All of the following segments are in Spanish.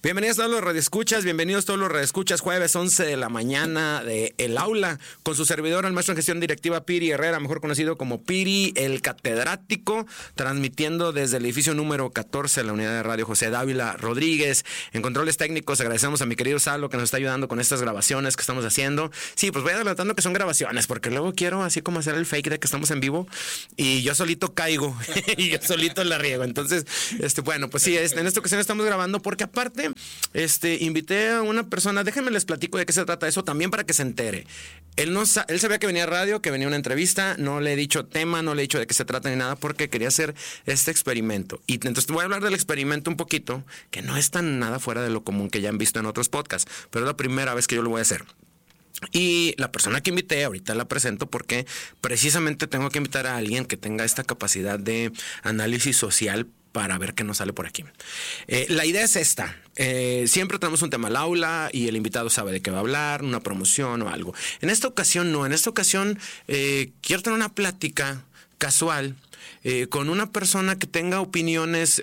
Bienvenidos todos los radioescuchas, jueves 11 de la mañana de El Aula, con su servidor, el maestro en gestión directiva Piri Herrera, mejor conocido como Piri, el catedrático, transmitiendo desde el edificio número 14 de la unidad de radio José Dávila Rodríguez. En controles técnicos agradecemos a mi querido Salo que nos está ayudando con estas grabaciones que estamos haciendo. Sí, pues voy adelantando que son grabaciones, porque luego quiero así como hacer el fake de que estamos en vivo y yo solito caigo y yo solito la riego. Entonces, bueno, pues sí, en esta ocasión estamos grabando porque aparte invité a una persona, déjenme les platico de qué se trata eso también para que se entere. Él sabía que venía a radio, que venía una entrevista, no le he dicho tema, no le he dicho de qué se trata ni nada porque quería hacer este experimento. Y entonces te voy a hablar del experimento un poquito, que no es tan nada fuera de lo común que ya han visto en otros podcasts, pero es la primera vez que yo lo voy a hacer. Y la persona que invité, ahorita la presento porque precisamente tengo que invitar a alguien que tenga esta capacidad de análisis social para ver qué nos sale por aquí. La idea es esta. Siempre tenemos un tema al aula y el invitado sabe de qué va a hablar, una promoción o algo. En esta ocasión no. En esta ocasión quiero tener una plática casual con una persona que tenga opiniones,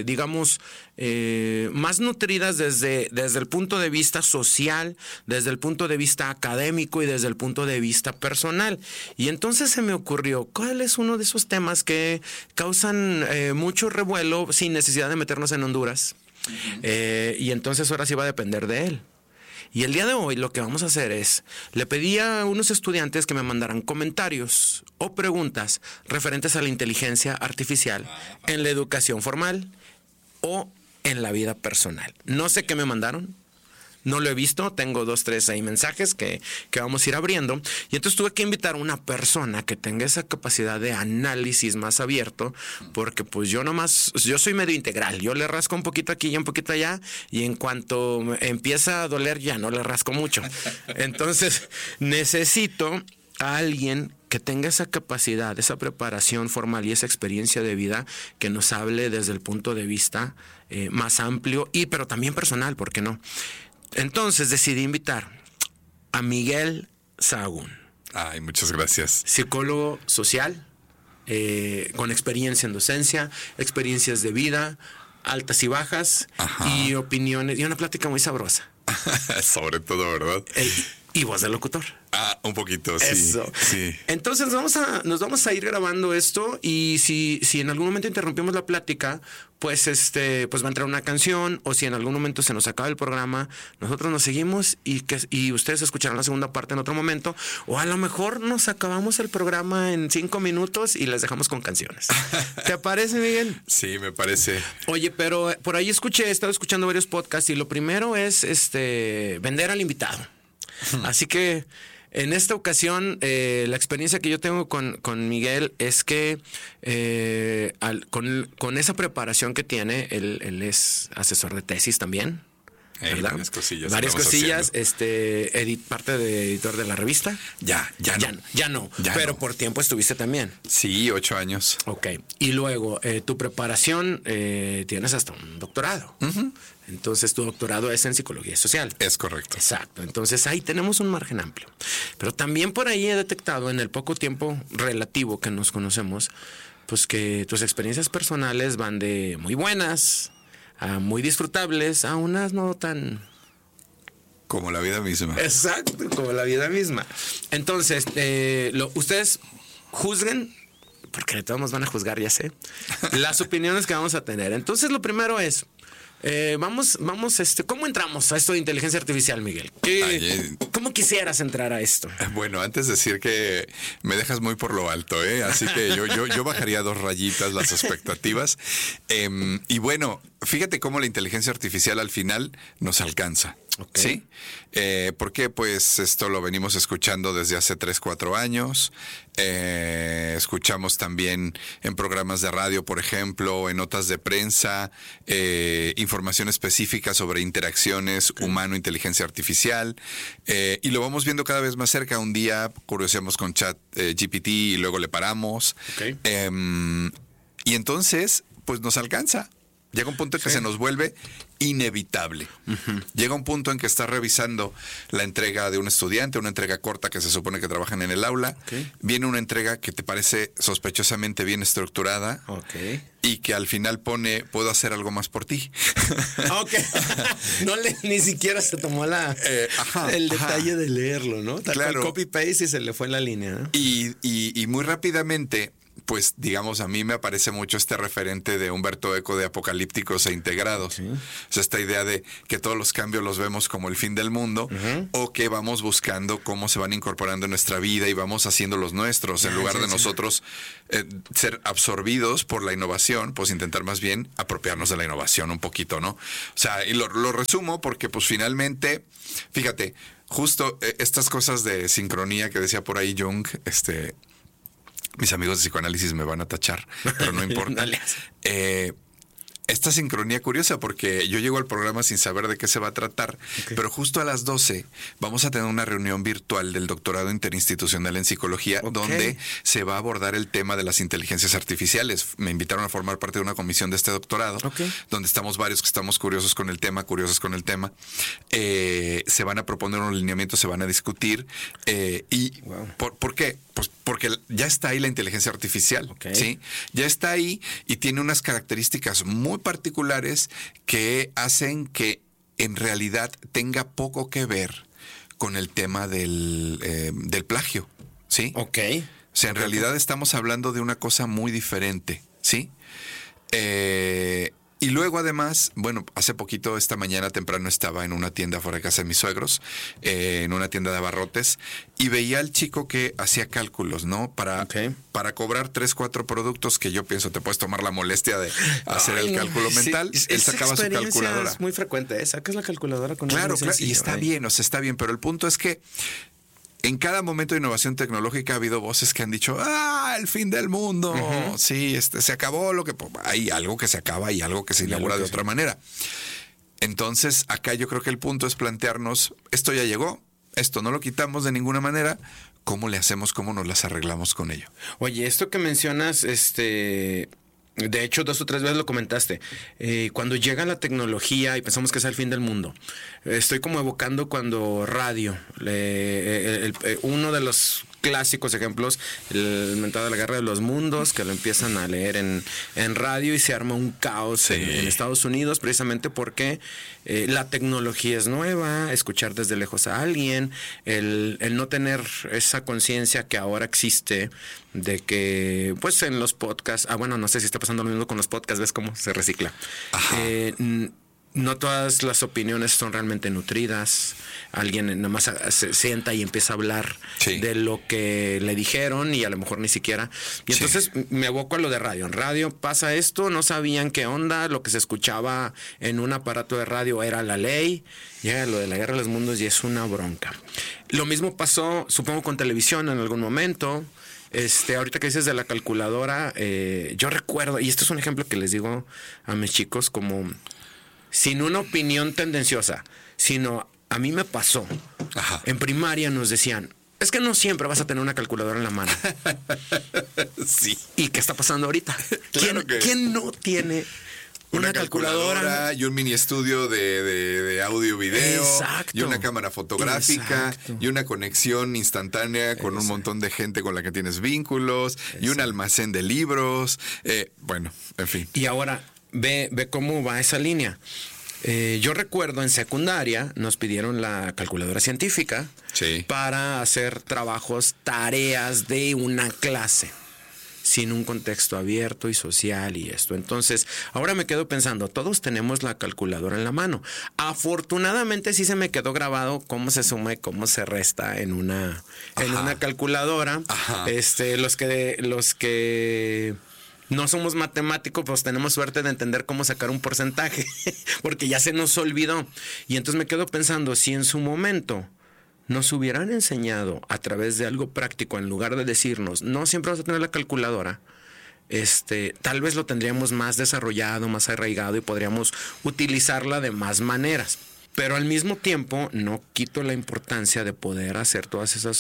más nutridas desde el punto de vista social, desde el punto de vista académico y desde el punto de vista personal. Y entonces se me ocurrió, ¿cuál es uno de esos temas que causan mucho revuelo sin necesidad de meternos en Honduras? Y entonces ahora sí va a depender de él. Y el día de hoy lo que vamos a hacer es, le pedí a unos estudiantes que me mandaran comentarios o preguntas referentes a la inteligencia artificial en la educación formal o en la vida personal. No sé qué me mandaron. No lo he visto, tengo 2, 3 ahí mensajes que vamos a ir abriendo. Y entonces tuve que invitar a una persona que tenga esa capacidad de análisis más abierto, porque pues yo soy medio integral. Yo le rasco un poquito aquí y un poquito allá, y en cuanto empieza a doler ya no le rasco mucho. Entonces necesito a alguien que tenga esa capacidad, esa preparación formal y esa experiencia de vida que nos hable desde el punto de vista más amplio pero también personal, ¿por qué no? Entonces decidí invitar a Miguel Sahagún. Ay, muchas gracias. Psicólogo social, con experiencia en docencia, experiencias de vida, altas y bajas. Ajá. Y opiniones, y una plática muy sabrosa. Sobre todo, ¿verdad? Y voz de locutor. Un poquito, sí. Eso. Sí. Entonces nos vamos a ir grabando esto y si en algún momento interrumpimos la plática, pues pues va a entrar una canción, o si en algún momento se nos acaba el programa, nosotros nos seguimos y ustedes escucharán la segunda parte en otro momento, o a lo mejor nos acabamos el programa en 5 minutos y les dejamos con canciones. ¿Te parece, Miguel? Sí, me parece. Oye, pero por ahí he estado escuchando varios podcasts y lo primero es vender al invitado. Así que en esta ocasión, la experiencia que yo tengo con Miguel es que con esa preparación que tiene, él es asesor de tesis también, ¿verdad? Varias cosillas. Parte de editor de la revista. Ya no. Pero por tiempo estuviste también. Sí, 8 años. Ok. Y luego, tu preparación, tienes hasta un doctorado. Uh-huh. Entonces, tu doctorado es en psicología social. Es correcto. Exacto. Entonces, ahí tenemos un margen amplio. Pero también por ahí he detectado, en el poco tiempo relativo que nos conocemos, pues que tus experiencias personales van de muy buenas a muy disfrutables, a unas no tan... Como la vida misma. Exacto, como la vida misma. Entonces, ustedes juzguen, porque de todos nos van a juzgar, ya sé, las opiniones que vamos a tener. Entonces, lo primero es... vamos, ¿cómo entramos a esto de inteligencia artificial, Miguel? ¿Cómo quisieras entrar a esto? Bueno, antes de decir que me dejas muy por lo alto, así que yo bajaría 2 rayitas las expectativas. Y bueno, fíjate cómo la inteligencia artificial al final nos alcanza. Okay. ¿Sí? Porque pues esto lo venimos escuchando desde hace 3-4 años. Escuchamos también en programas de radio, por ejemplo, en notas de prensa, información específica sobre interacciones humano-inteligencia artificial. Y lo vamos viendo cada vez más cerca. Un día curioseamos con ChatGPT y luego le paramos. Okay. Y entonces, pues nos alcanza. Llega un punto en que se nos vuelve inevitable. Llega un punto en que estás revisando la entrega de un estudiante, una entrega corta que se supone que trabajan en el aula. Viene una entrega que te parece sospechosamente bien estructurada y que al final pone, puedo hacer algo más por ti. Ni siquiera se tomó el detalle de leerlo, ¿no? Claro. Copy-paste y se le fue la línea, ¿no? Y muy rápidamente, pues digamos, a mí me aparece mucho este referente de Humberto Eco de Apocalípticos e Integrados. O sea, esta idea de que todos los cambios los vemos como el fin del mundo, o que vamos buscando cómo se van incorporando en nuestra vida y vamos haciendo los nuestros, en lugar de nosotros ser absorbidos por la innovación, pues intentar más bien apropiarnos de la innovación un poquito, ¿no? O sea, y lo resumo porque pues finalmente, fíjate, justo estas cosas de sincronía que decía por ahí Jung, mis amigos de psicoanálisis me van a tachar, pero no importa. Esta sincronía curiosa, porque yo llego al programa sin saber de qué se va a tratar, pero justo a las 12 vamos a tener una reunión virtual del doctorado interinstitucional en psicología, donde se va a abordar el tema de las inteligencias artificiales. Me invitaron a formar parte de una comisión de este doctorado, donde estamos varios que estamos curiosos con el tema. Se van a proponer unos lineamientos, se van a discutir. ¿Por qué? Pues porque ya está ahí la inteligencia artificial, ¿sí? Ya está ahí y tiene unas características muy particulares que hacen que en realidad tenga poco que ver con el tema del plagio, ¿sí? O sea, en realidad estamos hablando de una cosa muy diferente, ¿sí? Y luego además, bueno, hace poquito, esta mañana temprano estaba en una tienda fuera de casa de mis suegros, en una tienda de abarrotes, y veía al chico que hacía cálculos, ¿no? Para cobrar 3, 4 productos que yo pienso te puedes tomar la molestia de hacer el cálculo mental. Él sacaba su calculadora. Es muy frecuente, sacas la calculadora con claro, y está bien, o sea, está bien, pero el punto es que en cada momento de innovación tecnológica ha habido voces que han dicho, el fin del mundo, sí, se acabó lo que... Hay algo que se acaba y algo que se inaugura de otra manera. Entonces, acá yo creo que el punto es plantearnos, esto ya llegó, esto no lo quitamos de ninguna manera, ¿cómo le hacemos, cómo nos las arreglamos con ello? Oye, esto que mencionas, de hecho, 2 o 3 veces lo comentaste. Cuando llega la tecnología y pensamos que es el fin del mundo, estoy como evocando cuando radio, uno de los clásicos ejemplos, el mentado de la Guerra de los Mundos, que lo empiezan a leer en radio y se arma un caos en Estados Unidos, precisamente porque la tecnología es nueva, escuchar desde lejos a alguien, el no tener esa conciencia que ahora existe de que, pues en los podcasts, bueno, no sé si está pasando lo mismo con los podcasts, ves cómo se recicla. No todas las opiniones son realmente nutridas. Alguien nada más se sienta y empieza a hablar de lo que le dijeron y a lo mejor ni siquiera. Y entonces me aboco a lo de radio. En radio pasa esto, no sabían qué onda, lo que se escuchaba en un aparato de radio era la ley. Llega lo de la Guerra de los Mundos y es una bronca. Lo mismo pasó, supongo, con televisión en algún momento. Ahorita que dices de la calculadora, yo recuerdo, y esto es un ejemplo que les digo a mis chicos, como sin una opinión tendenciosa, sino a mí me pasó. En primaria nos decían, es que no siempre vas a tener una calculadora en la mano. Sí. ¿Y qué está pasando ahorita? ¿Quién no tiene una calculadora y un mini estudio de audio video? Exacto. Y una cámara fotográfica? Exacto. Y una conexión instantánea con un montón de gente con la que tienes vínculos? Exacto. Y un almacén de libros, bueno, en fin. Y ahora ve cómo va esa línea. Yo recuerdo en secundaria nos pidieron la calculadora científica para hacer trabajos, tareas de una clase, sin un contexto abierto y social y esto. Entonces, ahora me quedo pensando, todos tenemos la calculadora en la mano. Afortunadamente sí se me quedó grabado cómo se suma y cómo se resta en una calculadora. Los que no somos matemáticos, pues tenemos suerte de entender cómo sacar un porcentaje, porque ya se nos olvidó. Y entonces me quedo pensando, si en su momento nos hubieran enseñado a través de algo práctico, en lugar de decirnos, no siempre vas a tener la calculadora, tal vez lo tendríamos más desarrollado, más arraigado y podríamos utilizarla de más maneras. Pero al mismo tiempo no quito la importancia de poder hacer todas esas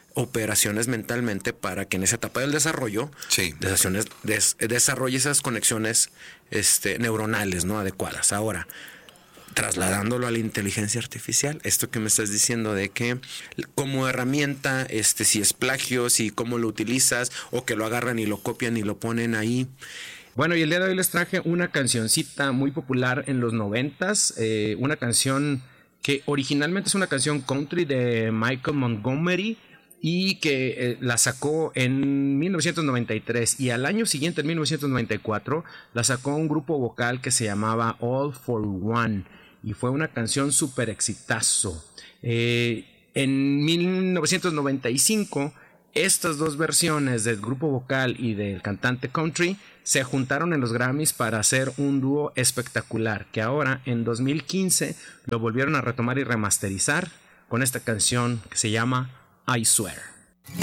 operaciones mentalmente para que en esa etapa del desarrollo Sí. desarrolle esas conexiones neuronales, ¿no? Adecuadas. Ahora, trasladándolo a la inteligencia artificial, esto que me estás diciendo de que como herramienta, si es plagio, si cómo lo utilizas, o que lo agarran y lo copian y lo ponen ahí. Bueno, y el día de hoy les traje una cancioncita muy popular en los 90s, una canción que originalmente es una canción country de Michael Montgomery, y que la sacó en 1993, y al año siguiente, en 1994, la sacó un grupo vocal que se llamaba All for One, y fue una canción súper exitazo. En 1995, estas dos versiones del grupo vocal y del cantante country se juntaron en los Grammys para hacer un dúo espectacular, que ahora en 2015 lo volvieron a retomar y remasterizar con esta canción que se llama I Swear.